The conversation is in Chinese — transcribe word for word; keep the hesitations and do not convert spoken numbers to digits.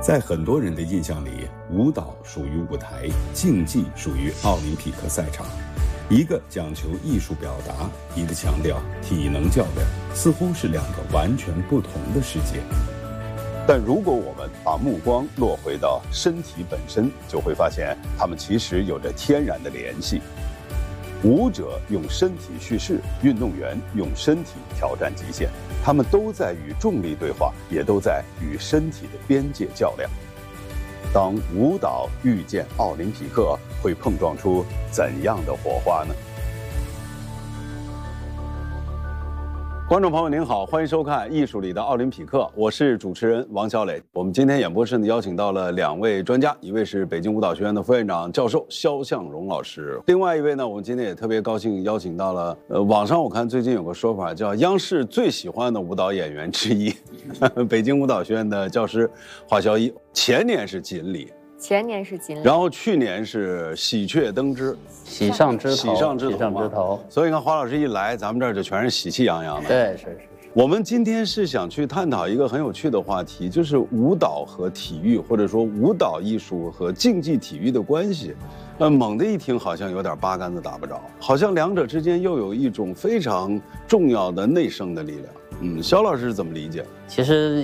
在很多人的印象里，舞蹈属于舞台，竞技属于奥林匹克赛场。一个讲求艺术表达，一个强调体能较量，似乎是两个完全不同的世界。 但如果我们把目光落回到身体本身，就会发现它们其实有着天然的联系。舞者用身体叙事，运动员用身体挑战极限，他们都在与重力对话，也都在与身体的边界较量。当舞蹈遇见奥林匹克，会碰撞出怎样的火花呢？观众朋友您好，欢迎收看《艺术里的奥林匹克》，我是主持人王小磊。我们今天演播室呢邀请到了两位专家，一位是北京舞蹈学院的副院长教授肖向荣老师，另外一位呢，我们今天也特别高兴邀请到了，呃，网上我看最近有个说法叫央视最喜欢的舞蹈演员之一，北京舞蹈学院的教师华小一，前年是锦鲤。 前年是锦鲤， 然后去年是喜鹊登枝， 喜上枝头， 喜上枝头， 喜上枝头。 所以你看华老师一来，咱们这儿就全是喜气洋洋的。 对，是是是。 我们今天是想去探讨一个很有趣的话题，就是舞蹈和体育，或者说舞蹈艺术和竞技体育的关系。呃，猛的一听好像有点八竿子打不着，好像两者之间又有一种非常重要的内生的力量。嗯，肖老师是怎么理解？ 其实